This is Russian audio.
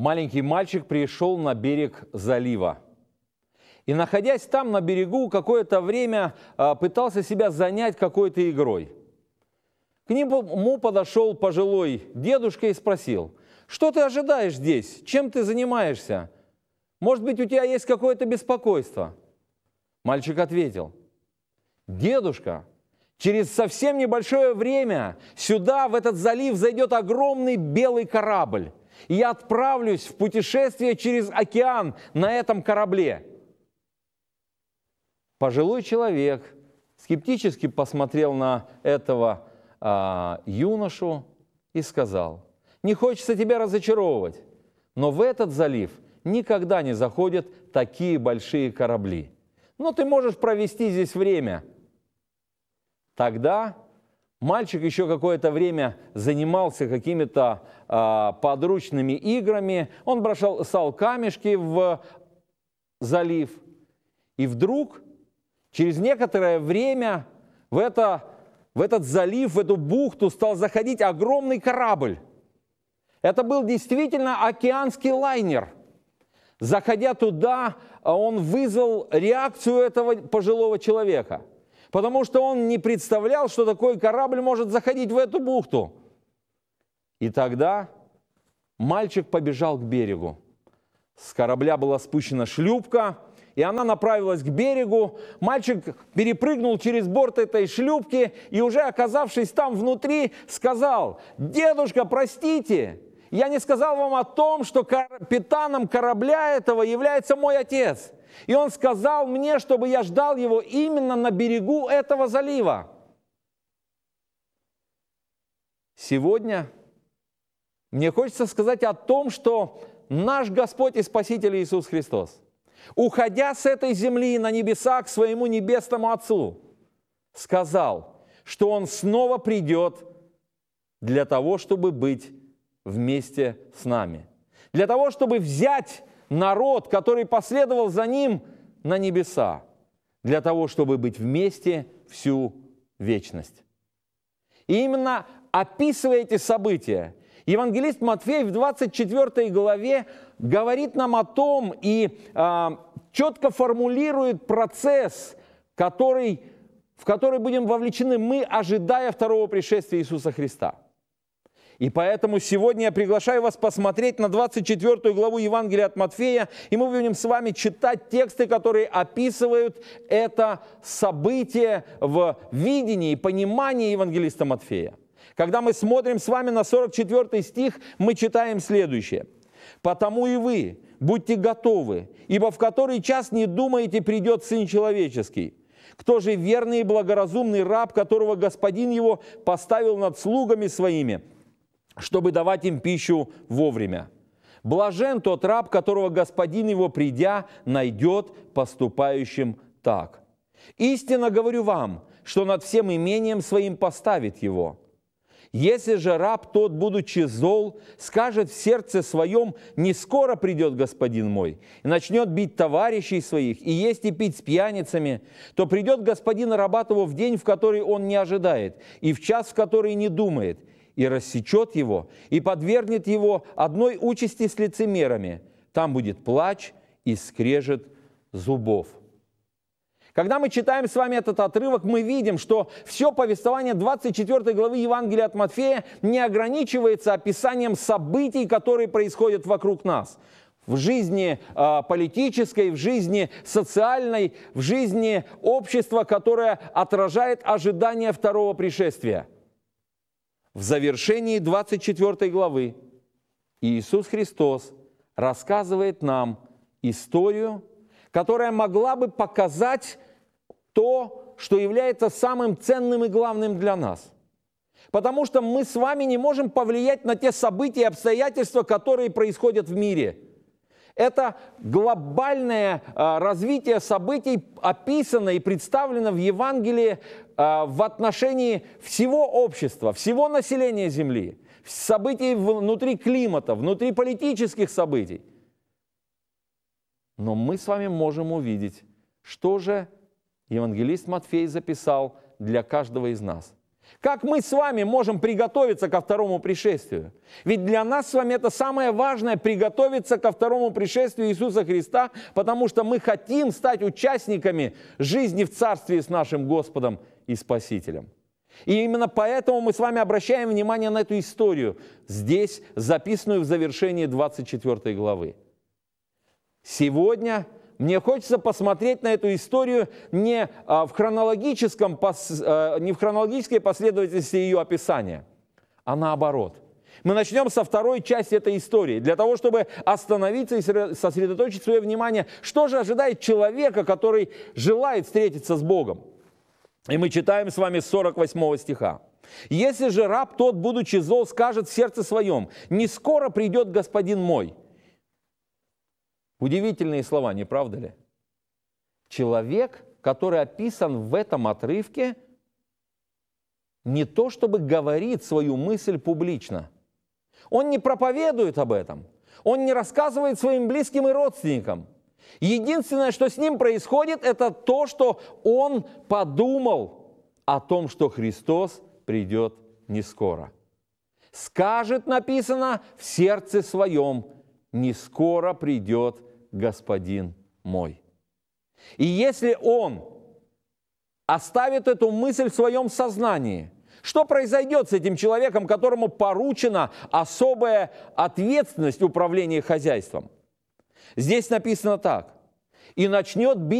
маленький мальчик пришел на берег залива. И, находясь там на берегу, какое-то время пытался себя занять какой-то игрой. К нему подошел пожилой дедушка и спросил: «Что ты ожидаешь здесь? Чем ты занимаешься? Может быть, у тебя есть какое-то беспокойство?» Мальчик ответил: «Дедушка, через совсем небольшое время сюда, в этот залив, зайдет огромный белый корабль, и я отправлюсь в путешествие через океан на этом корабле». Пожилой человек скептически посмотрел на этого юношу и сказал: «Не хочется тебя разочаровывать, но в этот залив никогда не заходят такие большие корабли. Но ты можешь провести здесь время». Тогда мальчик еще какое-то время занимался какими-то подручными играми, он бросал камешки в залив, и вдруг через некоторое время в этот залив, в эту бухту стал заходить огромный корабль. Это был действительно океанский лайнер. Заходя туда, он вызвал реакцию этого пожилого человека, потому что он не представлял, что такой корабль может заходить в эту бухту. И тогда мальчик побежал к берегу. С корабля была спущена шлюпка, и она направилась к берегу. Мальчик перепрыгнул через борт этой шлюпки и, уже оказавшись там внутри, сказал: «Дедушка, простите, я не сказал вам о том, что капитаном корабля этого является мой отец. И он сказал мне, чтобы я ждал его именно на берегу этого залива». Сегодня мне хочется сказать о том, что наш Господь и Спаситель Иисус Христос, уходя с этой земли на небеса к своему небесному Отцу, сказал, что Он снова придет для того, чтобы быть вместе с нами, для того, чтобы взять народ, который последовал за Ним, на небеса, для того, чтобы быть вместе всю вечность. И именно описывая эти события, евангелист Матфей в 24 главе говорит нам о том и четко формулирует процесс, в который будем вовлечены мы, ожидая второго пришествия Иисуса Христа. И поэтому сегодня я приглашаю вас посмотреть на 24 главу Евангелия от Матфея, и мы будем с вами читать тексты, которые описывают это событие в видении и понимании евангелиста Матфея. Когда мы смотрим с вами на 44 стих, мы читаем следующее. «Потому и вы будьте готовы, ибо в который час не думаете, придет Сын Человеческий. Кто же верный и благоразумный раб, которого господин его поставил над слугами своими, чтобы давать им пищу вовремя? Блажен тот раб, которого господин его, придя, найдет поступающим так. Истинно говорю вам, что над всем имением своим поставит его. Если же раб тот, будучи зол, скажет в сердце своем: не скоро придет господин мой, и начнет бить товарищей своих, и есть и пить с пьяницами, то придет господин раба того в день, в который он не ожидает, и в час, в который не думает, и рассечет его, и подвергнет его одной участи с лицемерами. Там будет плач и скрежет зубов». Когда мы читаем с вами этот отрывок, мы видим, что все повествование 24 главы Евангелия от Матфея не ограничивается описанием событий, которые происходят вокруг нас. В жизни политической, в жизни социальной, в жизни общества, которое отражает ожидания второго пришествия. В завершении 24 главы Иисус Христос рассказывает нам историю, которая могла бы показать то, что является самым ценным и главным для нас. Потому что мы с вами не можем повлиять на те события и обстоятельства, которые происходят в мире. Это глобальное развитие событий описано и представлено в Евангелии в отношении всего общества, всего населения Земли, событий внутри климата, внутри политических событий. Но мы с вами можем увидеть, что же евангелист Матфей записал для каждого из нас. Как мы с вами можем приготовиться ко второму пришествию? Ведь для нас с вами это самое важное – приготовиться ко второму пришествию Иисуса Христа, потому что мы хотим стать участниками жизни в Царстве с нашим Господом и Спасителем. И именно поэтому мы с вами обращаем внимание на эту историю, здесь записанную в завершении 24 главы. Сегодня мне хочется посмотреть на эту историю не в хронологической последовательности ее описания, а наоборот. Мы начнем со второй части этой истории, для того, чтобы остановиться и сосредоточить свое внимание, что же ожидает человека, который желает встретиться с Богом. И мы читаем с вами с 48 стиха. «Если же раб тот, будучи зол, скажет в сердце своем: не скоро придет господин мой». Удивительные слова, не правда ли? Человек, который описан в этом отрывке, не то чтобы говорит свою мысль публично. Он не проповедует об этом. Он не рассказывает своим близким и родственникам. Единственное, что с ним происходит, это то, что он подумал о том, что Христос придет не скоро. Скажет, написано, в сердце своем: не скоро придет господин мой. И если он оставит эту мысль в своем сознании, что произойдет с этим человеком, которому поручена особая ответственность управления хозяйством? Здесь написано так: «И начнет бить